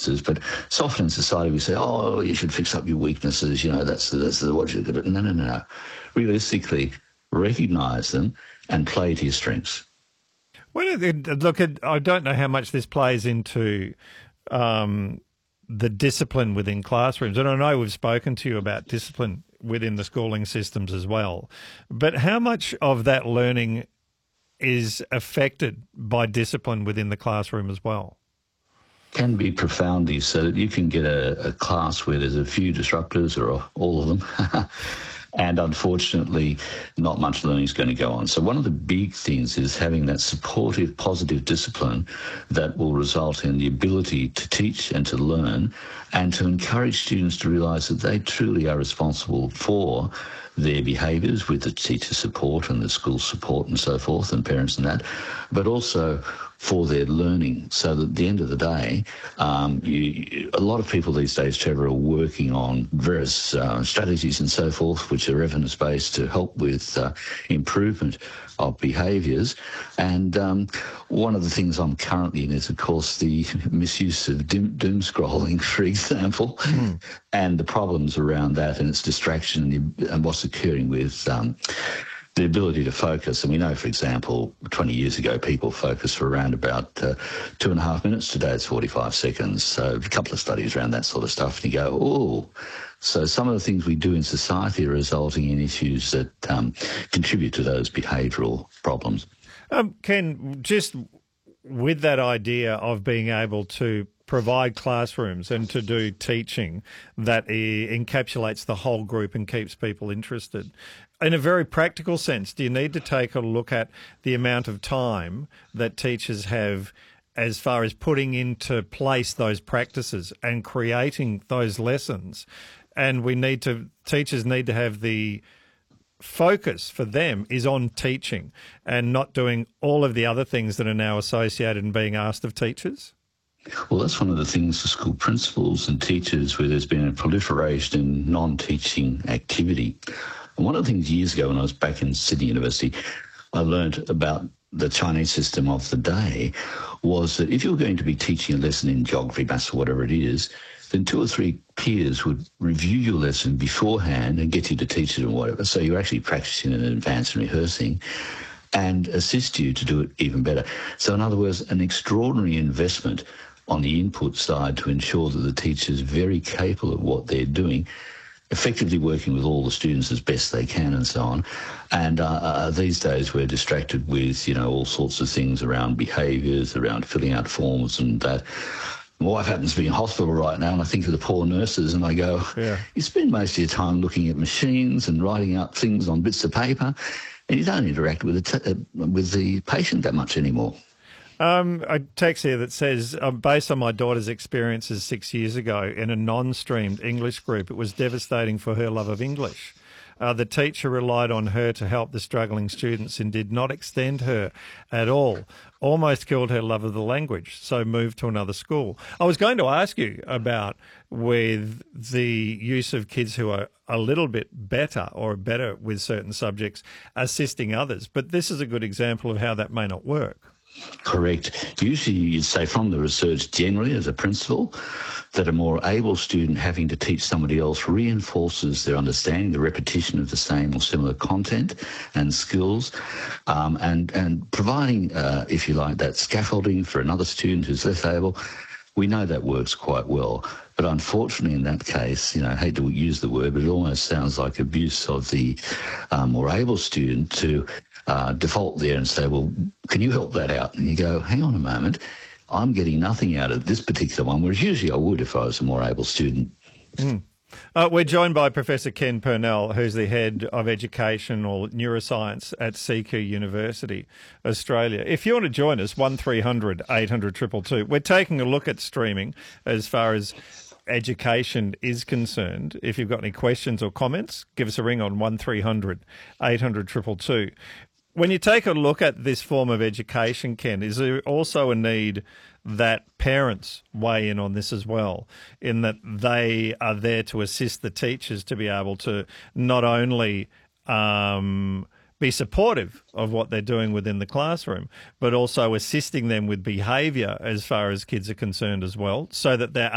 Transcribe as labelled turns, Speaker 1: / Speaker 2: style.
Speaker 1: weaknesses. But so often in society we say, oh, you should fix up your weaknesses, that's what you're good at. No. Realistically, recognise them and play to your strengths.
Speaker 2: I don't know how much this plays into the discipline within classrooms. And I know we've spoken to you about discipline within the schooling systems as well. But how much of that learning is affected by discipline within the classroom as well?
Speaker 1: Can be profoundly so that you can get a class where there's a few disruptors or all of them. And unfortunately, not much learning is going to go on. So one of the big things is having that supportive, positive discipline that will result in the ability to teach and to learn and to encourage students to realise that they truly are responsible for their behaviours with the teacher support and the school support and so forth and parents and that, but also for their learning, so that at the end of the day, a lot of people these days, Trevor, are working on various strategies and so forth, which are evidence-based to help with improvement of behaviours. And one of the things I'm currently in is, of course, the misuse of doom scrolling, for example, and the problems around that and its distraction and what's occurring with the ability to focus. And we know, for example, 20 years ago, people focused for around about 2.5 minutes. Today it's 45 seconds. So a couple of studies around that sort of stuff. And you go, oh. So some of the things we do in society are resulting in issues that contribute to those behavioural problems.
Speaker 2: Ken, just with that idea of being able to provide classrooms and to do teaching that encapsulates the whole group and keeps people interested, in a very practical sense, do you need to take a look at the amount of time that teachers have as far as putting into place those practices and creating those lessons? And teachers need to have the focus for them is on teaching and not doing all of the other things that are now associated and being asked of teachers?
Speaker 1: Well, that's one of the things for school principals and teachers where there's been a proliferation in non-teaching activity. And one of the things years ago when I was back in Sydney University, I learned about the Chinese system of the day was that if you were going to be teaching a lesson in geography, maths, or whatever it is, then 2 or 3 peers would review your lesson beforehand and get you to teach it and whatever. So you're actually practicing in advance and rehearsing and assist you to do it even better. So in other words, an extraordinary investment on the input side to ensure that the teacher is very capable of what they're doing, effectively working with all the students as best they can and so on. And these days we're distracted with, all sorts of things around behaviours, around filling out forms and that. My wife happens to be in hospital right now, and I think of the poor nurses, and I go, You spend most of your time looking at machines and writing out things on bits of paper, and you don't interact with the patient that much anymore.
Speaker 2: A text here that says, based on my daughter's experiences 6 years ago in a non-streamed English group, it was devastating for her love of English. The teacher relied on her to help the struggling students and did not extend her at all. Almost killed her love of the language, so moved to another school. I was going to ask you about with the use of kids who are a little bit better or better with certain subjects, assisting others. But this is a good example of how that may not work.
Speaker 1: Correct. Usually you'd say from the research generally as a principal that a more able student having to teach somebody else reinforces their understanding, the repetition of the same or similar content and skills, and providing, if you like, that scaffolding for another student who's less able. We know that works quite well. But unfortunately, in that case, I hate to use the word, but it almost sounds like abuse of the more able student to default there and say, well, can you help that out? And you go, hang on a moment, I'm getting nothing out of this particular one, whereas usually I would if I was a more able student.
Speaker 2: We're joined by Professor Ken Purnell, who's the Head of Education or Neuroscience at CQ University, Australia. If you want to join us, 1300 800 222. We're taking a look at streaming as far as education is concerned. If you've got any questions or comments, give us a ring on 1300 800 222. When you take a look at this form of education, Ken, is there also a need that parents weigh in on this as well, in that they are there to assist the teachers to be able to not only be supportive of what they're doing within the classroom, but also assisting them with behaviour as far as kids are concerned as well, so that they're